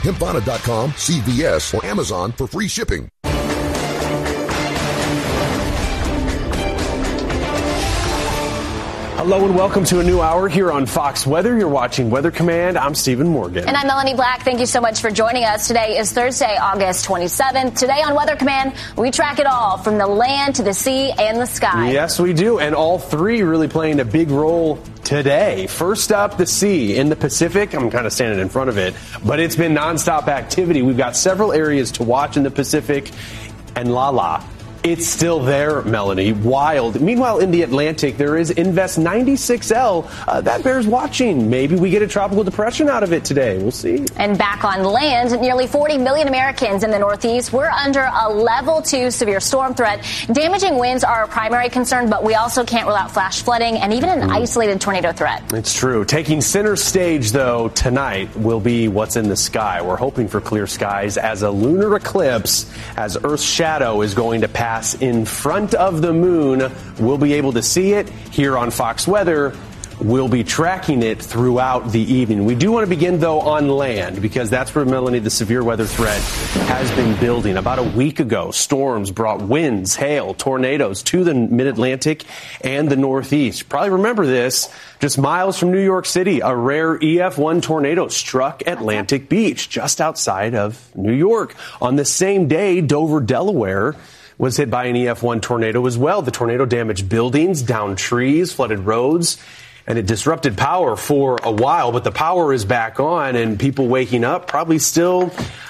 Hempana.com, CVS, or Amazon for free shipping. Hello and welcome to a new hour here on Fox Weather. You're watching Weather Command. I'm Stephen Morgan. And I'm Melanie Black. Thank you so much for joining us. Today is Thursday, August 27th. Today on Weather Command, we track it all from the land to the sea and the sky. Yes, we do. And all three really playing a big role today. First up, the sea in the Pacific. I'm kind of standing in front of it, but it's been nonstop activity. We've got several areas to watch in the Pacific. And it's still there, Melanie. Wild. Meanwhile, in the Atlantic, there is Invest 96L. That bears watching. Maybe we get a tropical depression out of it today. We'll see. And back on land, nearly 40 million Americans in the Northeast were under a level 2 severe storm threat. Damaging winds are a primary concern, but we also can't rule out flash flooding and even an isolated tornado threat. It's true. Taking center stage, though, tonight will be what's in the sky. We're hoping for clear skies as a lunar eclipse, as Earth's shadow is going to pass in front of the moon. We'll be able to see it here on Fox Weather. We'll be tracking it throughout the evening. We do want to begin, though, on land, because that's where, Melanie, the severe weather threat has been building. About a week ago, storms brought winds, hail, tornadoes to the mid-Atlantic and the Northeast. You probably remember this. Just miles from New York City, a rare EF1 tornado struck Atlantic Beach, just outside of New York. On the same day, Dover, Delaware, was hit by an EF1 tornado as well. The tornado damaged buildings, downed trees, flooded roads, and it disrupted power for a while. But the power is back on, and people waking up probably still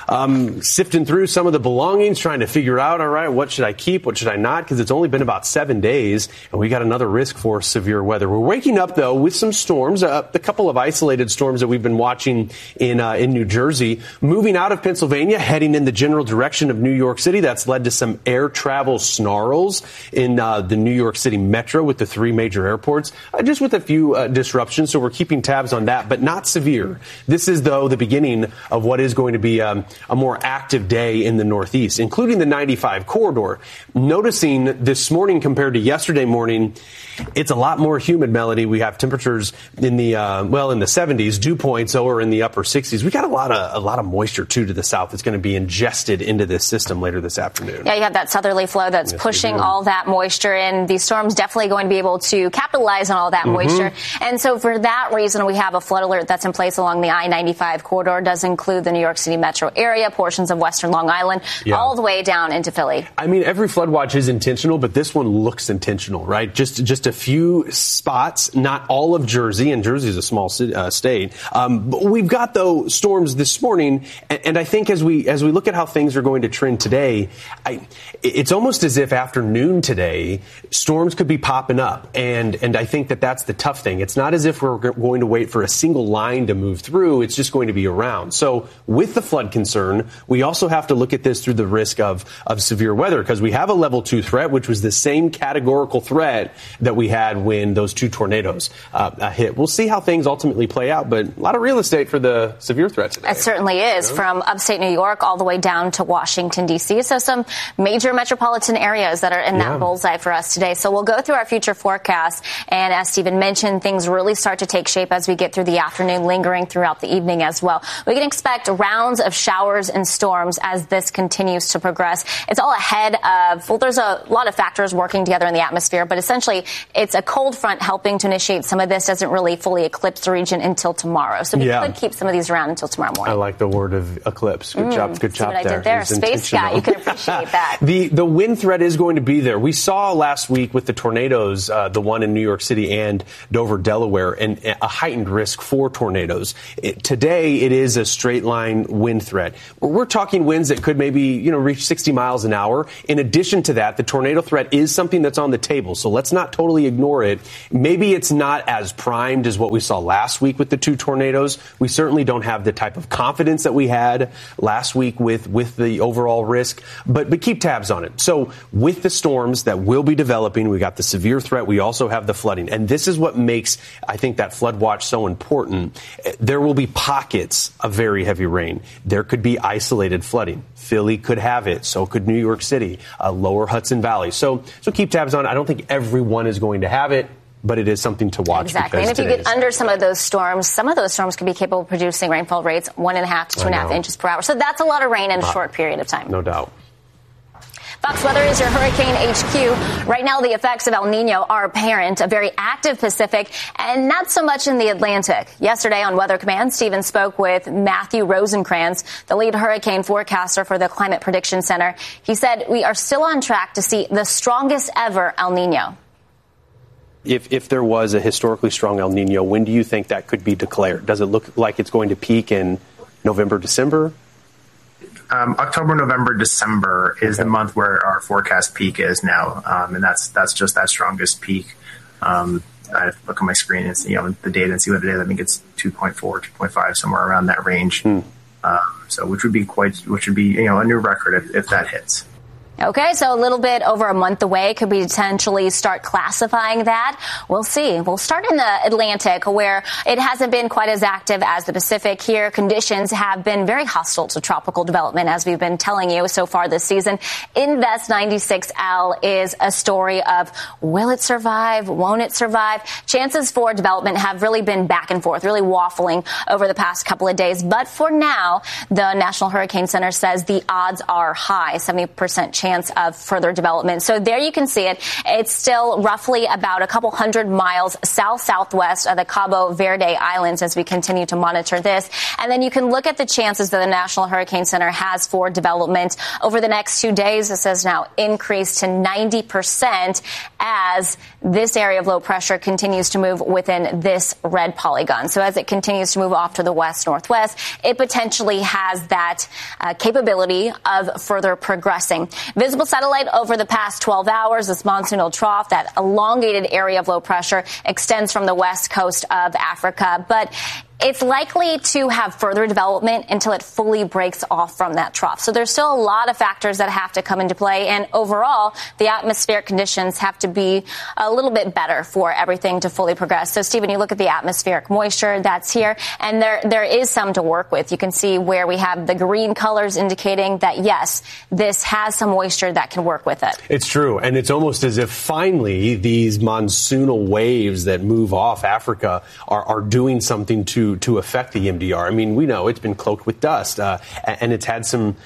sifting through some of the belongings, trying to figure out, all right, what should I keep, what should I not? Because it's only been about 7 days, and we got another risk for severe weather. We're waking up, though, with some storms, a couple of isolated storms that we've been watching in New Jersey, moving out of Pennsylvania, heading in the general direction of New York City. That's led to some air travel snarls in the New York City metro with the 3 major airports, just with a few disruptions. So we're keeping tabs on that, but not severe. This is, though, the beginning of what is going to be a more active day in the Northeast, including the 95 corridor. Noticing this morning compared to yesterday morning, it's a lot more humid, Melody. We have temperatures in the in the 70s, dew points over in the upper 60s. We got a lot of moisture too to the south. It's going to be ingested into this system later this afternoon. Yeah, you have that southerly flow that's pushing all that moisture in. These storms definitely going to be able to capitalize on all that moisture. And so for that reason, we have a flood alert that's in place along the I-95 corridor. It does include the New York City metro area, portions of western Long Island, all the way down into Philly. I mean, every flood watch is intentional, but this one looks intentional, right? Just a few spots, not all of Jersey, and Jersey is a small state. But we've got, though, storms this morning, and I think as we look at how things are going to trend today, it's almost as if after noon today, storms could be popping up, and I think that's the tough thing. It's not as if we're going to wait for a single line to move through. It's just going to be around. So with the flood concern, we also have to look at this through the risk of severe weather, because we have a level 2 threat, which was the same categorical threat that we had when those 2 tornadoes hit. We'll see how things ultimately play out, but a lot of real estate for the severe threat today. It certainly is, from upstate New York all the way down to Washington, D.C. So some major metropolitan areas that are in that bullseye for us today. So we'll go through our future forecast, and as Stephen mentioned, things really start to take shape as we get through the afternoon, lingering throughout the evening as well. We can expect rounds of showers and storms as this continues to progress. It's all ahead of, there's a lot of factors working together in the atmosphere, but essentially it's a cold front helping to initiate some of this. Doesn't really fully eclipse the region until tomorrow. So we could keep some of these around until tomorrow morning. I like the word of eclipse. Good job. Good job there. I did there. Space guy. You can appreciate that. The wind threat is going to be there. We saw last week with the tornadoes, the one in New York City and Dover, Delaware, and a heightened risk for tornadoes. Today, it is a straight line wind threat. We're talking winds that could maybe, reach 60 miles an hour. In addition to that, the tornado threat is something that's on the table. So let's not totally ignore it. Maybe it's not as primed as what we saw last week with the 2 tornadoes. We certainly don't have the type of confidence that we had last week with the overall risk, but keep tabs on it. So with the storms that will be developing, we got the severe threat. We also have the flooding. And this is what makes, I think, that flood watch so important. There will be pockets of very heavy rain. There could be isolated flooding. Philly could have it. So could New York City, lower Hudson Valley. So keep tabs on it. I don't think everyone is going to have it, but it is something to watch. Exactly. And if you get under some of those storms can be capable of producing rainfall rates 1.5 to 2.5 inches per hour. So that's a lot of rain in a short period of time. No doubt. Fox Weather is your hurricane HQ. Right now, the effects of El Nino are apparent, a very active Pacific and not so much in the Atlantic. Yesterday on Weather Command, Stephen spoke with Matthew Rosenkrantz, the lead hurricane forecaster for the Climate Prediction Center. He said we are still on track to see the strongest ever El Nino. If there was a historically strong El Nino, when do you think that could be declared? Does it look like it's going to peak in November, December? October, November, December is the month where our forecast peak is now, and that's just that strongest peak. I look on my screen and see the data and see what it is. I think it's 2.4, 2.5, somewhere around that range. So which would be a new record if that hits. Okay, so a little bit over a month away. Could we potentially start classifying that? We'll see. We'll start in the Atlantic, where it hasn't been quite as active as the Pacific. Here, conditions have been very hostile to tropical development, as we've been telling you so far this season. Invest 96L is a story of will it survive? Won't it survive? Chances for development have really been back and forth, really waffling over the past couple of days. But for now, the National Hurricane Center says the odds are high, 70% chance of further development. So there you can see it. It's still roughly about a couple hundred miles south-southwest of the Cabo Verde Islands as we continue to monitor this. And then you can look at the chances that the National Hurricane Center has for development over the next 2 days. This has now increased to 90% as this area of low pressure continues to move within this red polygon. So as it continues to move off to the west-northwest, it potentially has that capability of further progressing. Visible satellite over the past 12 hours, this monsoonal trough, that elongated area of low pressure, extends from the west coast of Africa. But it's likely to have further development until it fully breaks off from that trough. So there's still a lot of factors that have to come into play. And overall, the atmospheric conditions have to be a little bit better for everything to fully progress. So, Stephen, you look at the atmospheric moisture that's here, and there is some to work with. You can see where we have the green colors indicating that, yes, this has some moisture that can work with it. It's true. And it's almost as if finally these monsoonal waves that move off Africa are doing something to affect the MDR. I mean, we know it's been cloaked with dust, and it's had some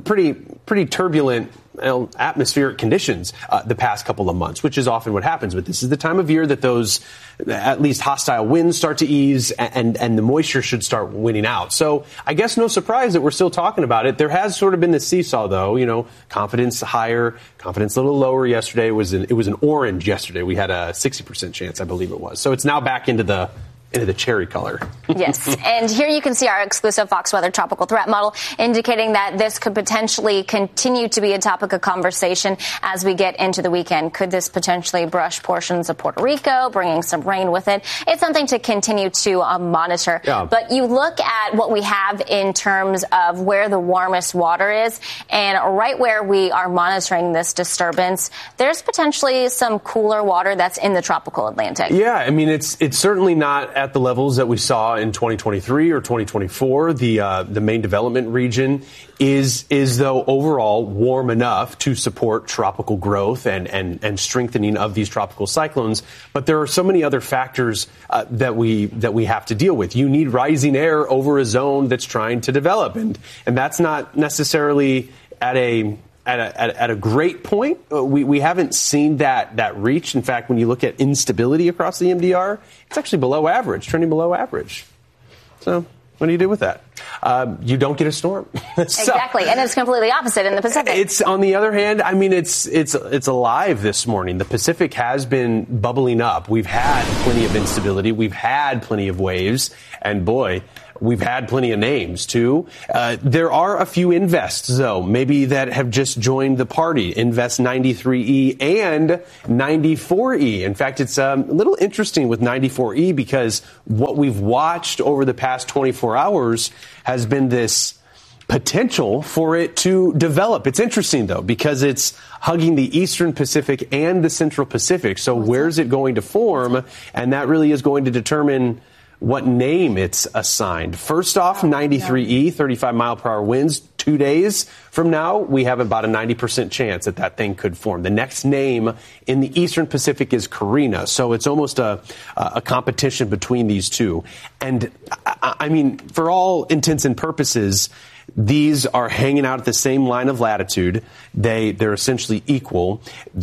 pretty turbulent atmospheric conditions the past couple of months, which is often what happens. But this is the time of year that those at least hostile winds start to ease and the moisture should start winning out. So I guess no surprise that we're still talking about it. There has sort of been this seesaw, though, confidence higher, confidence a little lower yesterday. It was an orange yesterday. We had a 60% chance, I believe it was. So it's now back into the cherry color. Yes. And here you can see our exclusive Fox Weather tropical threat model indicating that this could potentially continue to be a topic of conversation as we get into the weekend. Could this potentially brush portions of Puerto Rico, bringing some rain with it? It's something to continue to monitor. Yeah. But you look at what we have in terms of where the warmest water is, and right where we are monitoring this disturbance, there's potentially some cooler water that's in the tropical Atlantic. Yeah, I mean, it's certainly not at the levels that we saw in 2023 or 2024. The main development region is though overall warm enough to support tropical growth and strengthening of these tropical cyclones. But there are so many other factors that we have to deal with. You need rising air over a zone that's trying to develop, and that's not necessarily at a great point. We haven't seen that reach. In fact, when you look at instability across the MDR, it's actually below average, trending below average. So what do you do with that? You don't get a storm. Exactly. And it's completely opposite in the Pacific. It's, on the other hand, I mean, it's alive this morning. The Pacific has been bubbling up. We've had plenty of instability. We've had plenty of waves. And boy, we've had plenty of names, too. There are a few invests, though, maybe that have just joined the party. Invest 93E and 94E. In fact, it's a little interesting with 94E because what we've watched over the past 24 hours has been this potential for it to develop. It's interesting, though, because it's hugging the Eastern Pacific and the Central Pacific. So where's it going to form? And that really is going to determine what name it's assigned. First off, 93E, 35 mile per hour winds, 2 days from now, we have about a 90% chance that thing could form. The next name in the Eastern Pacific is Carina, so it's almost a competition between these two. And I mean, for all intents and purposes, these are hanging out at the same line of latitude. They're essentially equal.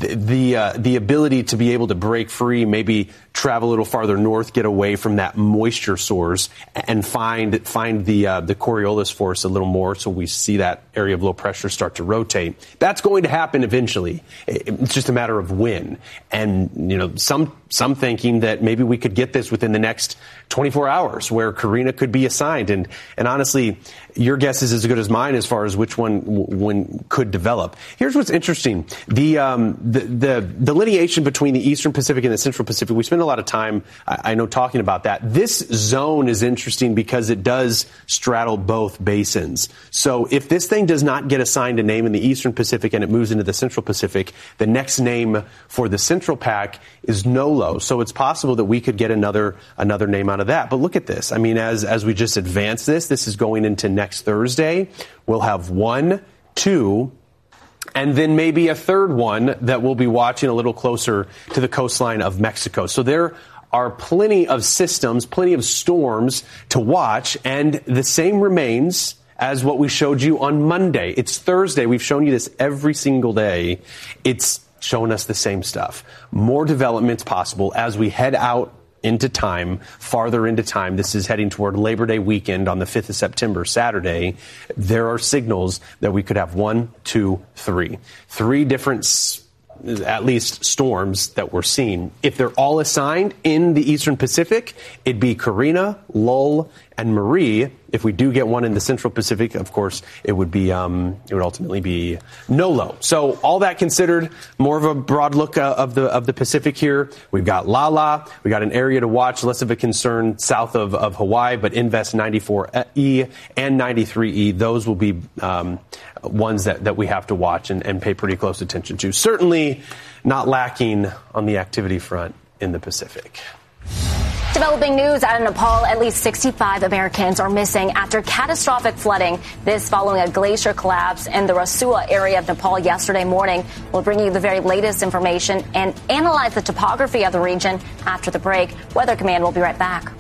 The ability to be able to break free, maybe travel a little farther north, get away from that moisture source, and find the Coriolis force a little more, so we see that area of low pressure start to rotate. That's going to happen eventually. It's just a matter of when. And some thinking that maybe we could get this within the next 24 hours, where Carina could be assigned. And honestly, your guess is as good as mine as far as which one could develop. Here's what's interesting: the delineation between the Eastern Pacific and the Central Pacific. We spend a lot of time, I know, talking about that. This zone is interesting because it does straddle both basins. So if this thing does not get assigned a name in the Eastern Pacific and it moves into the Central Pacific, the next name for the Central Pac is Nolo. So it's possible that we could get another name out of that. But look at this. I mean, as we just advance this is going into next Thursday. We'll have 1, 2, and then maybe a third one that we'll be watching a little closer to the coastline of Mexico. So there are plenty of systems, plenty of storms to watch, and the same remains as what we showed you on Monday. It's Thursday. We've shown you this every single day. It's showing us the same stuff. More developments possible as we head out into time, farther into time. This is heading toward Labor Day weekend on the 5th of September, Saturday. There are signals that we could have 1, 2, 3. 3 different, at least, storms that we're seeing. If they're all assigned in the Eastern Pacific, it'd be Carina, Lull, and Marie. If we do get one in the Central Pacific, of course, it would ultimately be Nolo. So all that considered, more of a broad look of the Pacific here. We've got Lala. We got an area to watch, less of a concern south of Hawaii, but Invest 94E and 93E. Those will be ones that we have to watch and pay pretty close attention to. Certainly not lacking on the activity front in the Pacific. Developing news out of Nepal, at least 65 Americans are missing after catastrophic flooding. This following a glacier collapse in the Rasua area of Nepal yesterday morning. We'll bring you the very latest information and analyze the topography of the region after the break. Weather Command will be right back.